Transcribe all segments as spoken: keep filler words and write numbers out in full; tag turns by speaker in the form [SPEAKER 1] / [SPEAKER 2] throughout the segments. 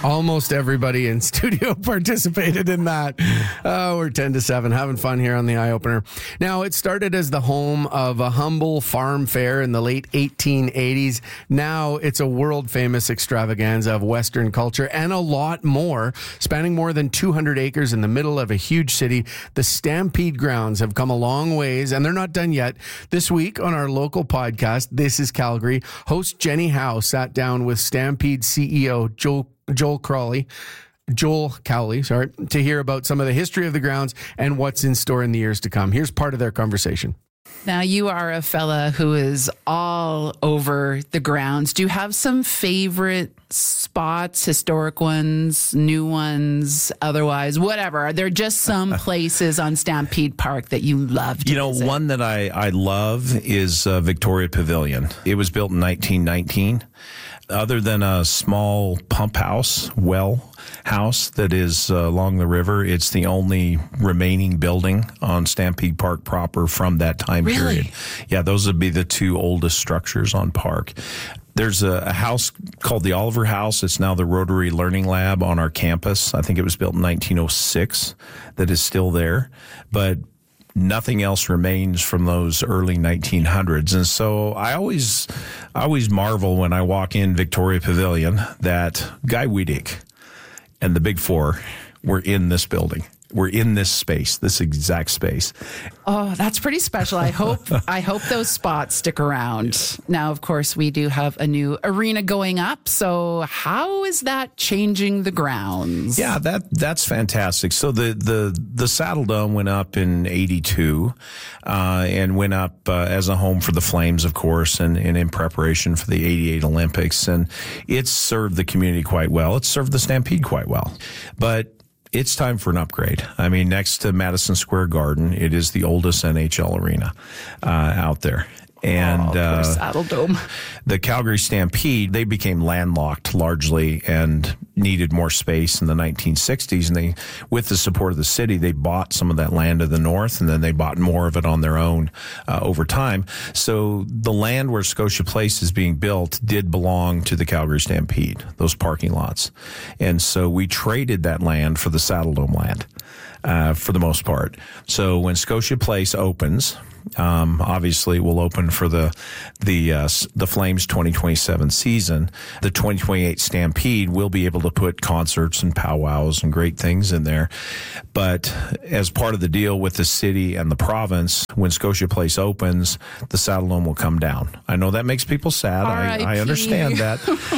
[SPEAKER 1] Almost everybody in studio participated in that. Oh, we're ten to seven, having fun here on the Eye Opener. Now, it started as the home of a humble farm fair in the late eighteen eighties. Now, it's a world-famous extravaganza of Western culture and a lot more. Spanning more than two hundred acres in the middle of a huge city, the Stampede grounds have come a long ways, and they're not done yet. This week on our local podcast, This is Calgary, host Jenny Howe sat down with Stampede C E O Joel Joel Crawley, Joel Cowley, sorry, to hear about some of the history of the grounds and what's in store in the years to come. Here's part of their conversation.
[SPEAKER 2] Now, you are a fella who is all over the grounds. Do you have some favorite spots, historic ones, new ones, otherwise, whatever? Are there just some places on Stampede Park that you love to
[SPEAKER 3] You know,
[SPEAKER 2] visit?
[SPEAKER 3] one that I, I love is uh, Victoria Pavilion. It was built in nineteen nineteen. Other than a small pump house, well house that is uh, along the river, it's the only remaining building on Stampede Park proper from that time
[SPEAKER 2] Really?
[SPEAKER 3] period. Yeah, those would be the two oldest structures on Park. There's a, a house called the Oliver House. It's now the Rotary Learning Lab on our campus. I think it was built in nineteen oh six that is still there. But nothing else remains from those early nineteen hundreds. And so I always, I always marvel when I walk in Victoria Pavilion that Guy Weedick and the Big Four were in this building. We're in this space, this exact space.
[SPEAKER 2] Oh, that's pretty special. I hope I hope those spots stick around. Now, of course, we do have a new arena going up. So how is that changing the grounds?
[SPEAKER 3] Yeah, that that's fantastic. So the the the Saddle Dome went up in eighty-two uh, and went up uh, as a home for the Flames, of course, and, and in preparation for the eighty-eight Olympics. And it's served the community quite well. It's served the Stampede quite well. But it's time for an upgrade. I mean, next to Madison Square Garden, it is the oldest N H L arena uh, out there. And
[SPEAKER 2] oh,
[SPEAKER 3] uh,
[SPEAKER 2] Saddle Dome.
[SPEAKER 3] The Calgary Stampede, they became landlocked largely and needed more space in the nineteen sixties. And they, with the support of the city, they bought some of that land to the north, and then they bought more of it on their own uh, over time. So the land where Scotia Place is being built did belong to the Calgary Stampede, those parking lots. And so we traded that land for the Saddle Dome land uh, for the most part. So when Scotia Place opens, Um, obviously, will open for the the uh, the Flames twenty twenty-seven season. The twenty twenty-eight Stampede will be able to put concerts and powwows and great things in there. But as part of the deal with the city and the province, when Scotia Place opens, the Saddle Dome will come down. I know that makes people sad. I, I understand that.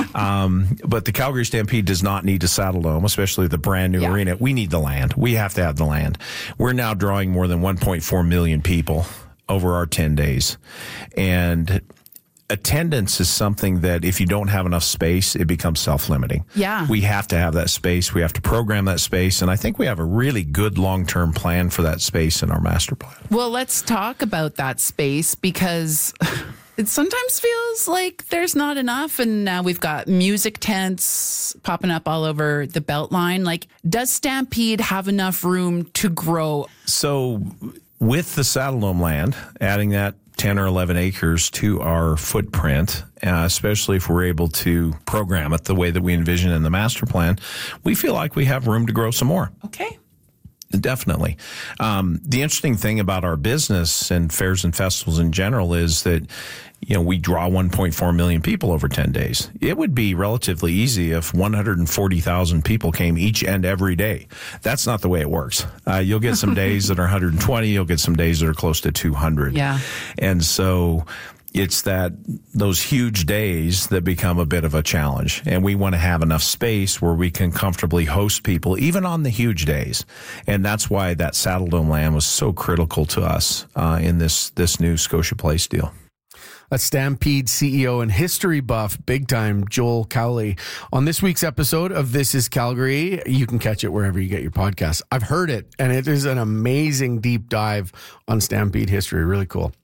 [SPEAKER 3] um, but the Calgary Stampede does not need a Saddle Dome, especially the brand new
[SPEAKER 2] Yeah.
[SPEAKER 3] arena. We need the land. We have to have the land. We're now drawing more than one point four million people over our ten days. And attendance is something that if you don't have enough space, it becomes self-limiting.
[SPEAKER 2] Yeah.
[SPEAKER 3] We have to have that space. We have to program that space. And I think we have a really good long-term plan for that space in our master plan.
[SPEAKER 2] Well, let's talk about that space, because it sometimes feels like there's not enough. And now we've got music tents popping up all over the Beltline. Like, does Stampede have enough room to grow?
[SPEAKER 3] So with the Saddle Dome land, adding that ten or eleven acres to our footprint, uh, especially if we're able to program it the way that we envision in the master plan, we feel like we have room to grow some more.
[SPEAKER 2] Okay.
[SPEAKER 3] Definitely. Um, the interesting thing about our business and fairs and festivals in general is that, you know, we draw one point four million people over ten days. It would be relatively easy if one hundred forty thousand people came each and every day. That's not the way it works. Uh, you'll get some days that are one hundred twenty. You'll get some days that are close to two hundred.
[SPEAKER 2] Yeah.
[SPEAKER 3] And so it's that those huge days that become a bit of a challenge. And we want to have enough space where we can comfortably host people, even on the huge days. And that's why that Saddle Dome land was so critical to us uh, in this, this new Scotia Place deal.
[SPEAKER 1] A Stampede C E O and history buff, big time, Joel Cowley. On this week's episode of This is Calgary, you can catch it wherever you get your podcasts. I've heard it, and it is an amazing deep dive on Stampede history. Really cool.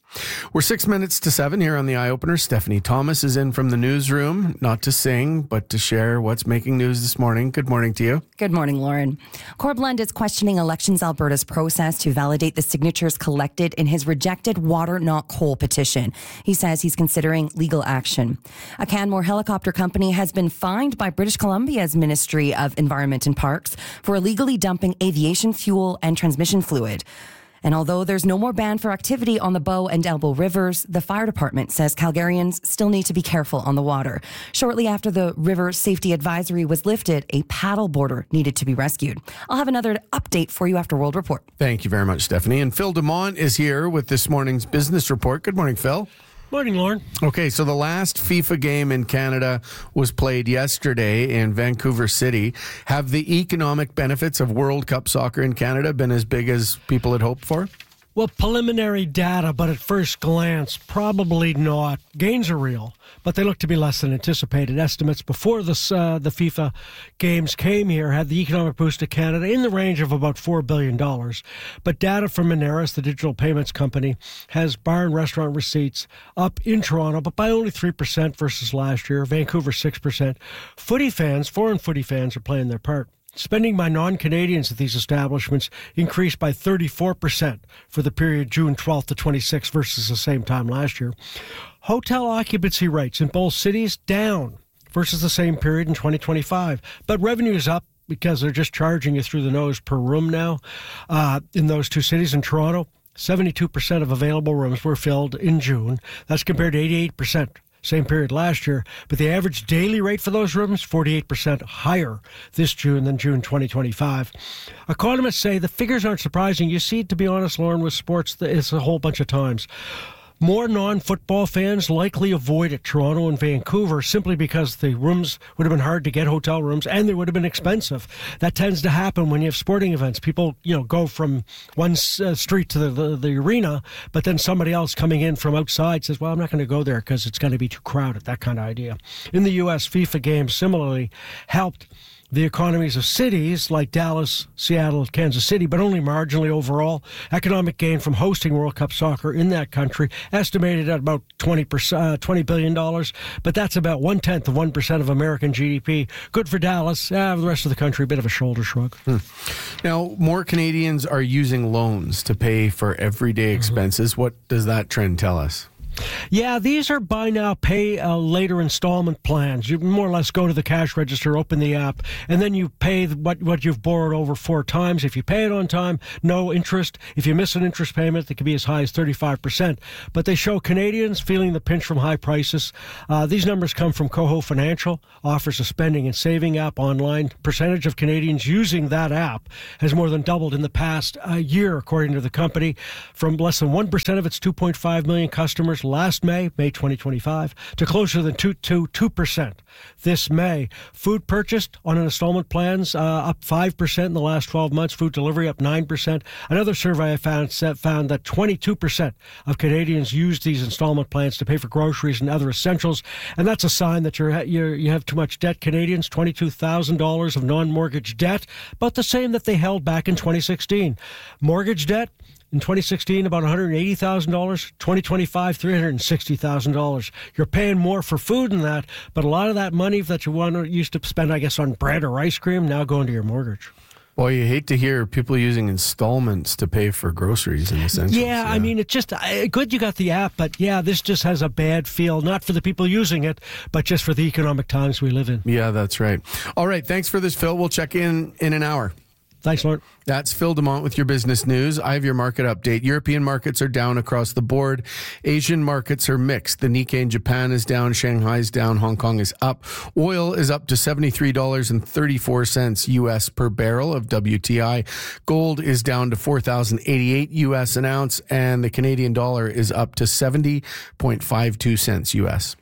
[SPEAKER 1] We're six minutes to seven here on the Eye Opener. Stephanie Thomas is in from the newsroom, not to sing, but to share what's making news this morning. Good morning to you.
[SPEAKER 4] Good morning, Lauren. Corblund is questioning Elections Alberta's process to validate the signatures collected in his rejected water, not coal petition. He says he's considering legal action. A Canmore helicopter company has been fined by British Columbia's Ministry of Environment and Parks for illegally dumping aviation fuel and transmission fluid. And although there's no more ban for activity on the Bow and Elbow rivers, the fire department says Calgarians still need to be careful on the water. Shortly after the river safety advisory was lifted, a paddleboarder needed to be rescued. I'll have another update for you after World Report.
[SPEAKER 1] Thank you very much, Stephanie. And Phil Dumont is here with this morning's business report. Good morning, Phil.
[SPEAKER 5] Morning, Lauren.
[SPEAKER 1] Okay, so the last FIFA game in Canada was played yesterday in Vancouver City. Have the economic benefits of World Cup soccer in Canada been as big as people had hoped for?
[SPEAKER 5] Well, preliminary data, but at first glance, probably not. Gains are real, but they look to be less than anticipated. Estimates before this, uh, the FIFA games came here had the economic boost to Canada in the range of about four billion dollars. But data from Moneris, the digital payments company, has bar and restaurant receipts up in Toronto, but by only three percent versus last year. Vancouver, six percent. Footy fans, foreign footy fans, are playing their part. Spending by non-Canadians at these establishments increased by thirty-four percent for the period June twelfth to twenty-sixth versus the same time last year. Hotel occupancy rates in both cities down versus the same period in twenty twenty-five. But revenue is up because they're just charging you through the nose per room now. Uh, in those two cities, in Toronto, seventy-two percent of available rooms were filled in June. That's compared to eighty-eight percent. Same period last year, but the average daily rate for those rooms, forty-eight percent higher this June than June twenty twenty-five. Economists say the figures aren't surprising. You see, to be honest, Lauren, with sports, it's a whole bunch of times. More non-football fans likely avoided Toronto and Vancouver simply because the rooms would have been hard to get, hotel rooms, and they would have been expensive. That tends to happen when you have sporting events. People, you know, go from one uh, street to the, the, the arena, but then somebody else coming in from outside says, well, I'm not going to go there because it's going to be too crowded, that kind of idea. In the U S, FIFA games similarly helped the economies of cities like Dallas, Seattle, Kansas City, but only marginally overall. Economic gain from hosting World Cup soccer in that country estimated at about twenty percent, uh, twenty billion dollars, but that's about one-tenth of one percent of American G D P. Good for Dallas. Uh, the rest of the country, a bit of a shoulder shrug.
[SPEAKER 1] Hmm. Now, more Canadians are using loans to pay for everyday expenses. Mm-hmm. What does that trend tell us?
[SPEAKER 5] Yeah, these are buy now, pay uh, later installment plans. You more or less go to the cash register, open the app, and then you pay what, what you've borrowed over four times. If you pay it on time, no interest. If you miss an interest payment, it can be as high as thirty-five percent. But they show Canadians feeling the pinch from high prices. Uh, these numbers come from Coho Financial, offers a spending and saving app online. Percentage of Canadians using that app has more than doubled in the past uh, year, according to the company, from less than one percent of its two point five million customers last May, May twenty twenty-five, to closer than two percent this May. Food purchased on an installment plans uh, up five percent in the last twelve months. Food delivery up nine percent. Another survey I found found that twenty-two percent of Canadians use these installment plans to pay for groceries and other essentials, and that's a sign that you're, you're you have too much debt. Canadians, twenty-two thousand dollars of non-mortgage debt, about the same that they held back in twenty sixteen. Mortgage debt in twenty sixteen, about one hundred eighty thousand dollars. twenty twenty-five, three hundred sixty thousand dollars. You're paying more for food than that, but a lot of that money that you want to, used to spend, I guess, on bread or ice cream, now going to your mortgage.
[SPEAKER 1] Well, you hate to hear people using installments to pay for groceries and essentials.
[SPEAKER 5] Yeah, yeah. I mean, it's just uh, good you got the app, but yeah, this just has a bad feel, not for the people using it, but just for the economic times we live in.
[SPEAKER 1] Yeah, that's right. All right, thanks for this, Phil. We'll check in in an hour.
[SPEAKER 5] Thanks, Lauren.
[SPEAKER 1] That's Phil Dumont with your business news. I have your market update. European markets are down across the board. Asian markets are mixed. The Nikkei in Japan is down. Shanghai's down. Hong Kong is up. Oil is up to seventy-three dollars and thirty-four cents U S per barrel of W T I. Gold is down to four thousand eighty-eight U S an ounce, and the Canadian dollar is up to seventy point five two cents U S.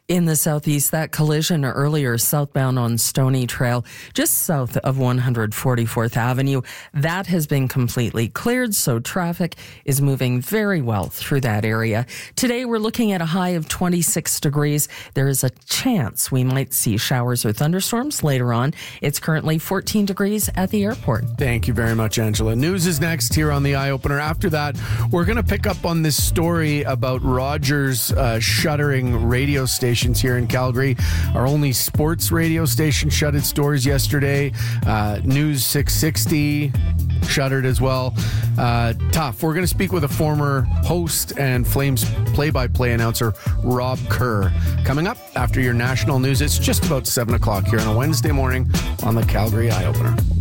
[SPEAKER 6] In the southeast, that collision earlier southbound on Stony Trail, just south of one forty-fourth Avenue, that has been completely cleared, so traffic is moving very well through that area. Today, we're looking at a high of twenty-six degrees. There is a chance we might see showers or thunderstorms later on. It's currently fourteen degrees at the airport.
[SPEAKER 1] Thank you very much, Angela. News is next here on the Eye Opener. After that, we're going to pick up on this story about Rogers uh, shuttering radio stations here in Calgary. Our only sports radio station shut its doors yesterday. Uh, News six sixty shuttered as well. Uh, tough. We're going to speak with a former host and Flames play-by-play announcer, Rob Kerr. Coming up after your national news, it's just about seven o'clock here on a Wednesday morning on the Calgary Eye Opener.